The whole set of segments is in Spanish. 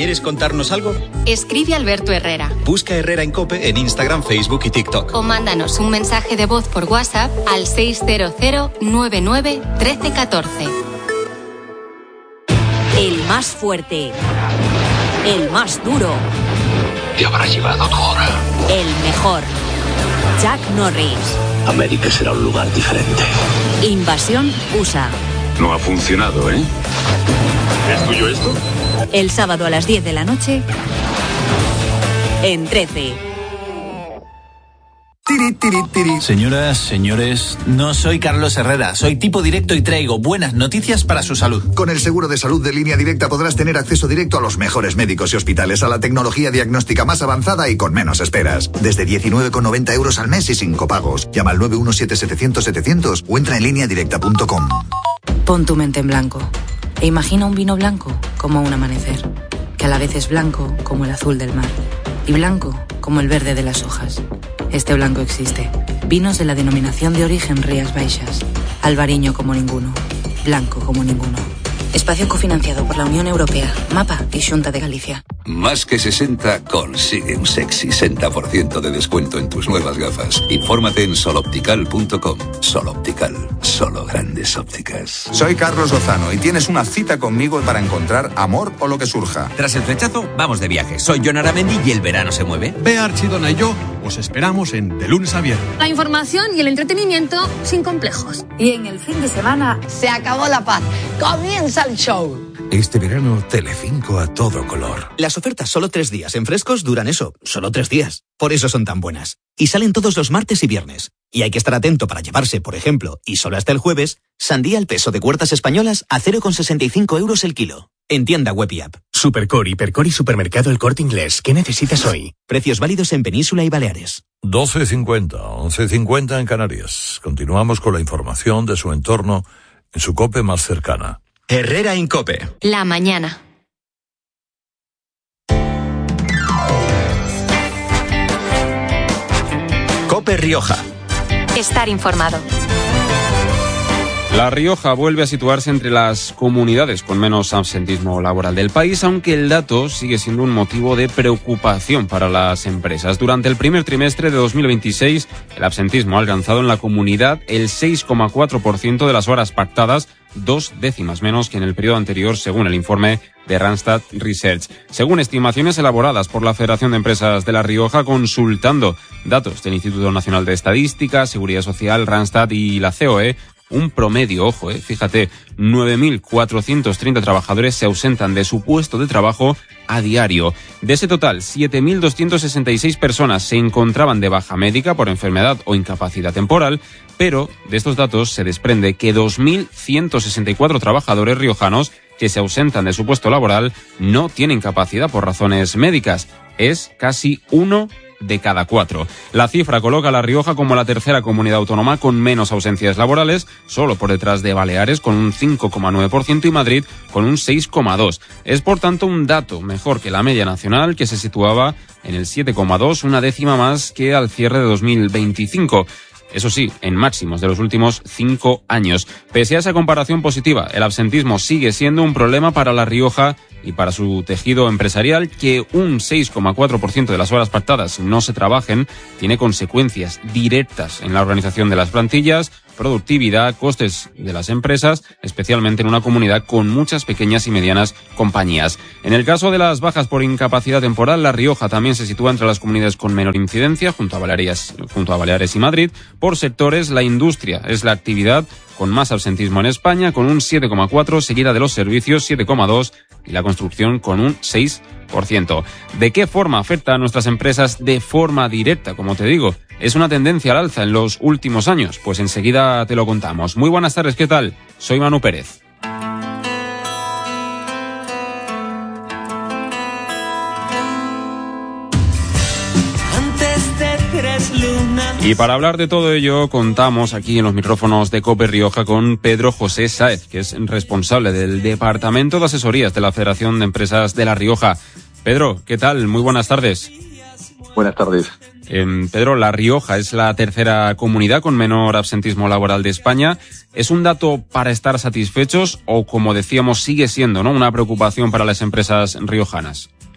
¿Quieres contarnos algo? Escribe Alberto Herrera. Busca Herrera en COPE en Instagram, Facebook y TikTok. O mándanos un mensaje de voz por WhatsApp al 600 99 13 14. El más fuerte. El más duro. Te habrá llevado tu hora. El mejor. Chuck Norris. América será un lugar diferente. Invasión USA. No ha funcionado, ¿eh? ¿Es tuyo esto? El sábado a las 10 de la noche en 13. Señoras, señores, no soy Carlos Herrera, soy tipo directo y traigo buenas noticias para su salud. Con el seguro de salud de Línea Directa podrás tener acceso directo a los mejores médicos y hospitales, a la tecnología diagnóstica más avanzada y con menos esperas. Desde 19,90 euros al mes y sin copagos. Llama al 917-700-700 o entra en lineadirecta.com. Pon tu mente en blanco e imagina un vino blanco como un amanecer, que a la vez es blanco como el azul del mar y blanco como el verde de las hojas. Este blanco existe. Vinos de la denominación de origen Rías Baixas. Albariño como ninguno. Blanco como ninguno. Espacio cofinanciado por la Unión Europea, MAPA y Xunta de Galicia. Más que 60 consigue un sexy 60% de descuento en tus nuevas gafas. Infórmate en soloptical.com. Soloptical, solo grandes ópticas. Soy Carlos Lozano y tienes una cita conmigo para encontrar amor o lo que surja. Tras el flechazo, vamos de viaje. Soy Jon Aramendi y el verano se mueve. Bea Archidona y yo os esperamos de lunes a viernes. La información y el entretenimiento sin complejos. Y en el fin de semana se acabó la paz. Comienza el show. Este verano, Telecinco a todo color. Las ofertas solo 3 días en Frescos duran eso, solo 3 días. Por eso son tan buenas. Y salen todos los martes y viernes. Y hay que estar atento para llevarse, por ejemplo, y solo hasta el jueves, sandía al peso de Huertas Españolas a 0,65 euros el kilo. En tienda web y app. Supercore, Hipercor y Supermercado El Corte Inglés. ¿Qué necesitas hoy? Precios válidos en Península y Baleares. 12:50, 11:50 en Canarias. Continuamos con la información de su entorno en su COPE más cercana. Herrera en COPE. La mañana. COPE Rioja. Estar informado. La Rioja vuelve a situarse entre las comunidades con menos absentismo laboral del país, aunque el dato sigue siendo un motivo de preocupación para las empresas. Durante el primer trimestre de 2026, el absentismo ha alcanzado en la comunidad el 6,4% de las horas pactadas, 2 décimas menos que en el periodo anterior, según el informe de Randstad Research. Según estimaciones elaboradas por la Federación de Empresas de La Rioja, consultando datos del Instituto Nacional de Estadística, Seguridad Social, Randstad y la COE, un promedio, fíjate, 9.430 trabajadores se ausentan de su puesto de trabajo a diario. De ese total, 7.266 personas se encontraban de baja médica por enfermedad o incapacidad temporal, pero de estos datos se desprende que 2.164 trabajadores riojanos que se ausentan de su puesto laboral no tienen capacidad por razones médicas. Es casi 1 de cada 4. La cifra coloca a La Rioja como la tercera comunidad autónoma con menos ausencias laborales, solo por detrás de Baleares con un 5,9% y Madrid con un 6,2%. Es por tanto un dato mejor que la media nacional, que se situaba en el 7,2%, una décima más que al cierre de 2025. Eso sí, en máximos de los últimos 5 años. Pese a esa comparación positiva, el absentismo sigue siendo un problema para La Rioja y para su tejido empresarial. Que un 6,4% de las horas pactadas no se trabajen tiene consecuencias directas en la organización de las plantillas, productividad, costes de las empresas, especialmente en una comunidad con muchas pequeñas y medianas compañías. En el caso de las bajas por incapacidad temporal, La Rioja también se sitúa entre las comunidades con menor incidencia, junto a Baleares y Madrid. Por sectores, la industria es la actividad con más absentismo en España, con un 7,4%, seguida de los servicios, 7,2%, y la construcción con un 6%. ¿De qué forma afecta a nuestras empresas de forma directa? Como te digo, ¿es una tendencia al alza en los últimos años? Pues enseguida te lo contamos. Muy buenas tardes, ¿qué tal? Soy Manu Pérez. Y para hablar de todo ello, contamos aquí en los micrófonos de COPE Rioja con Pedro José Sáez, que es responsable del Departamento de Asesorías de la Federación de Empresas de La Rioja. Pedro, ¿qué tal? Muy buenas tardes. Buenas tardes. Pedro, La Rioja es la tercera comunidad con menor absentismo laboral de España. ¿Es un dato para estar satisfechos o, como decíamos, sigue siendo, ¿no?, una preocupación para las empresas riojanas?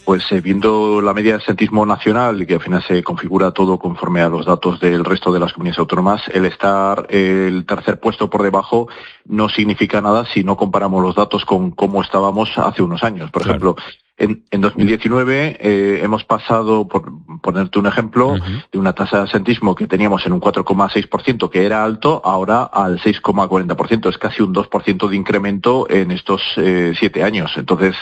Pues viendo la media de absentismo nacional y que al final se configura todo conforme a los datos del resto de las comunidades autónomas, el estar el tercer puesto por debajo no significa nada si no comparamos los datos con cómo estábamos hace unos años. Por ejemplo, en 2019 hemos pasado, por ponerte un ejemplo, de una tasa de absentismo que teníamos en un 4,6%, que era alto, ahora al 6,40%. Es casi un 2% de incremento en estos 7 años. Entonces,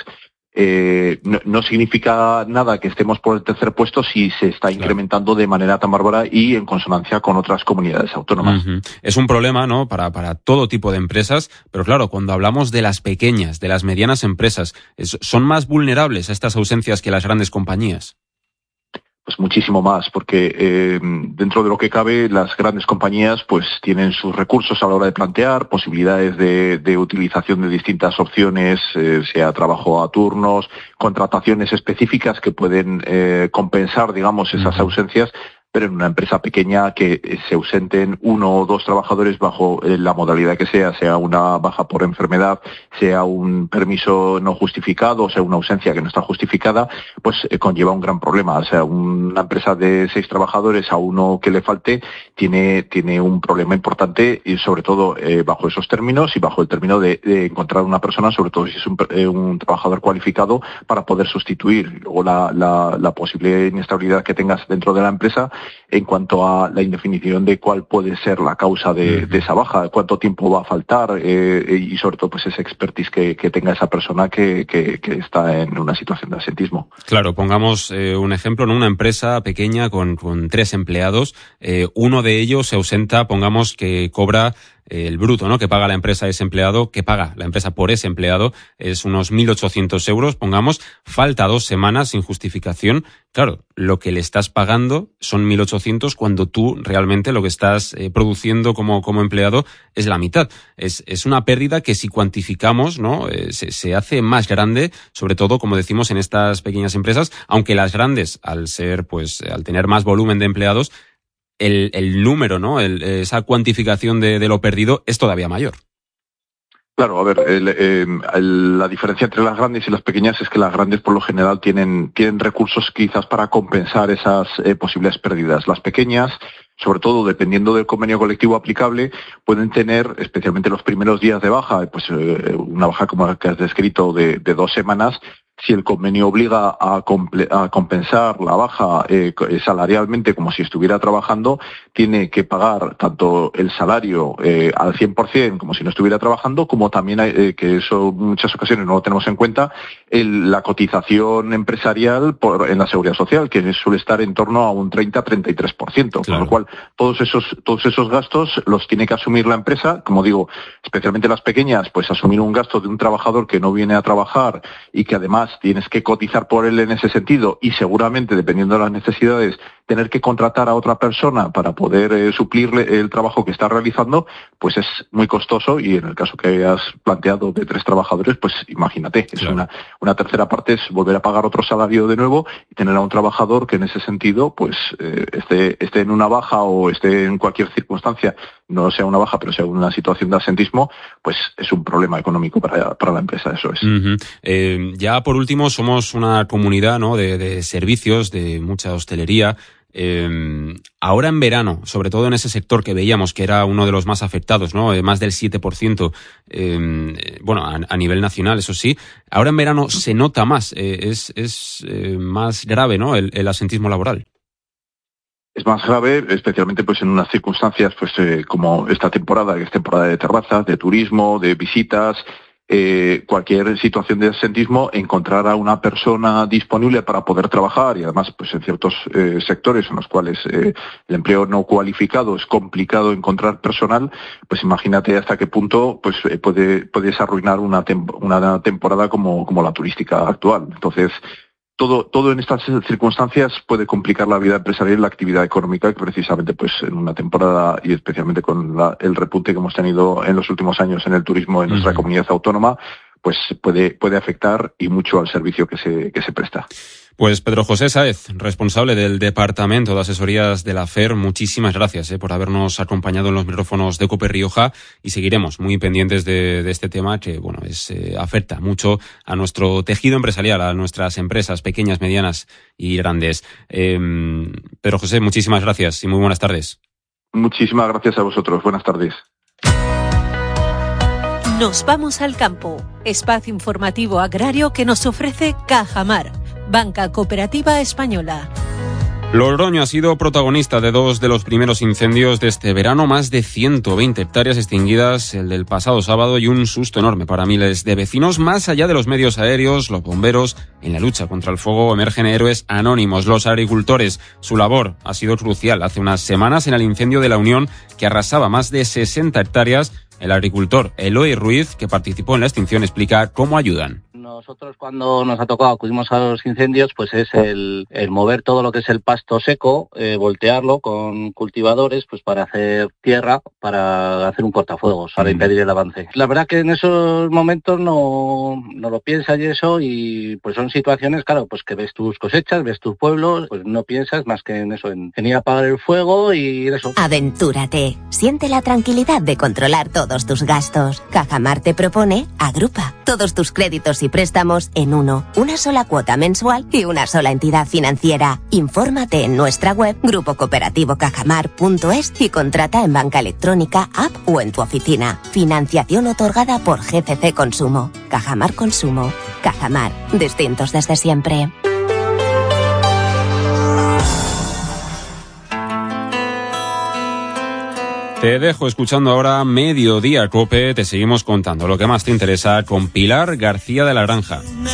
no significa nada que estemos por el tercer puesto si se está incrementando de manera tan bárbara y en consonancia con otras comunidades autónomas. Es un problema, ¿no?, para todo tipo de empresas, pero claro, cuando hablamos de las pequeñas, de las medianas empresas, ¿son más vulnerables a estas ausencias que las grandes compañías? Pues muchísimo más, porque dentro de lo que cabe, las grandes compañías pues tienen sus recursos a la hora de plantear posibilidades de utilización de distintas opciones, sea trabajo a turnos, contrataciones específicas que pueden compensar, digamos, esas ausencias. Pero en una empresa pequeña que se ausenten 1 o 2 trabajadores bajo la modalidad que sea una baja por enfermedad, sea un permiso no justificado, sea una ausencia que no está justificada, pues conlleva un gran problema. O sea, una empresa de 6 trabajadores a uno que le falte tiene un problema importante y sobre todo bajo esos términos y bajo el término de encontrar una persona, sobre todo si es un trabajador cualificado, para poder sustituir. Luego la posible inestabilidad que tengas dentro de la empresa en cuanto a la indefinición de cuál puede ser la causa de esa baja, cuánto tiempo va a faltar y sobre todo pues ese expertise que tenga esa persona que está en una situación de absentismo. Claro, pongamos un ejemplo, ¿no? Una empresa pequeña con 3 empleados, uno de ellos se ausenta, pongamos que cobra el bruto, ¿no?, que paga la empresa a ese empleado, que paga la empresa por ese empleado, es unos 1.800 euros, pongamos, falta 2 semanas sin justificación. Claro, lo que le estás pagando son 1.800 cuando tú realmente lo que estás produciendo como empleado es la mitad. Es una pérdida que si cuantificamos, ¿no?, se hace más grande, sobre todo, como decimos, en estas pequeñas empresas, aunque las grandes, al tener más volumen de empleados, el número, ¿no?, esa cuantificación de lo perdido es todavía mayor. Claro, a ver, la diferencia entre las grandes y las pequeñas es que las grandes por lo general tienen recursos quizás para compensar esas posibles pérdidas. Las pequeñas, sobre todo dependiendo del convenio colectivo aplicable, pueden tener, especialmente los primeros días de baja, pues una baja como la que has descrito de 2 semanas. Si el convenio obliga a compensar la baja salarialmente como si estuviera trabajando, tiene que pagar tanto el salario al 100% como si no estuviera trabajando, como también, que eso en muchas ocasiones no lo tenemos en cuenta, la cotización empresarial en la seguridad social, que suele estar en torno a un 30-33%. Claro. Con lo cual, todos esos gastos los tiene que asumir la empresa. Como digo, especialmente las pequeñas, pues asumir un gasto de un trabajador que no viene a trabajar y que además tienes que cotizar por él en ese sentido y seguramente, dependiendo de las necesidades, tener que contratar a otra persona para poder suplirle el trabajo que está realizando, pues es muy costoso. Y en el caso que has planteado de 3 trabajadores, pues imagínate, claro, es una tercera parte es volver a pagar otro salario de nuevo y tener a un trabajador que en ese sentido pues esté en una baja o esté en cualquier circunstancia, no sea una baja pero sea una situación de absentismo, pues es un problema económico para la empresa, eso es. Ya por último, somos una comunidad, ¿no?, de servicios, de mucha hostelería. Ahora en verano, sobre todo en ese sector que veíamos que era uno de los más afectados, ¿no?, más del 7%, a nivel nacional, eso sí, ahora en verano se nota más, es más grave, ¿no?, el absentismo laboral. Es más grave, especialmente pues en unas circunstancias pues como esta temporada, que es temporada de terrazas, de turismo, de visitas. Cualquier situación de absentismo, encontrar a una persona disponible para poder trabajar, y además pues en ciertos sectores en los cuales el empleo no cualificado es complicado encontrar personal, pues imagínate hasta qué punto pues puedes arruinar una temporada como la turística actual. Entonces, todo en estas circunstancias puede complicar la vida empresarial y la actividad económica, que precisamente pues en una temporada, y especialmente con el repunte que hemos tenido en los últimos años en el turismo en nuestra comunidad autónoma, pues puede afectar y mucho al servicio que se presta. Pues Pedro José Sáez, responsable del Departamento de Asesorías de la FER, muchísimas gracias por habernos acompañado en los micrófonos de COPE Rioja, y seguiremos muy pendientes de este tema que afecta mucho a nuestro tejido empresarial, a nuestras empresas pequeñas, medianas y grandes. Pedro José, muchísimas gracias y muy buenas tardes. Muchísimas gracias a vosotros. Buenas tardes. Nos vamos al campo, espacio informativo agrario que nos ofrece Cajamar, Banca Cooperativa Española. Logroño ha sido protagonista de 2 de los primeros incendios de este verano, más de 120 hectáreas extinguidas, el del pasado sábado, y un susto enorme para miles de vecinos. Más allá de los medios aéreos, los bomberos, en la lucha contra el fuego emergen héroes anónimos, los agricultores. Su labor ha sido crucial. Hace unas semanas, en el incendio de La Unión, que arrasaba más de 60 hectáreas, el agricultor Eloy Ruiz, que participó en la extinción, explica cómo ayudan. Nosotros, cuando nos ha tocado, acudimos a los incendios, pues es el mover todo lo que es el pasto seco, voltearlo con cultivadores, pues para hacer tierra, para hacer un cortafuegos, para impedir el avance. La verdad que en esos momentos no lo piensas y eso, y pues son situaciones, claro, pues que ves tus cosechas, ves tus pueblos, pues no piensas más que en eso, en ir a apagar el fuego y eso. Aventúrate, siente la tranquilidad de controlar todos tus gastos. Cajamar te propone Agrupa todos tus créditos y préstamos en uno, una sola cuota mensual y una sola entidad financiera. Infórmate en nuestra web grupocooperativo.cajamar.es y contrata en banca electrónica, app o en tu oficina. Financiación otorgada por GCC Consumo. Cajamar Consumo. Cajamar, distintos desde siempre. Te dejo escuchando ahora Mediodía Cope. Te seguimos contando lo que más te interesa con Pilar García de la Granja.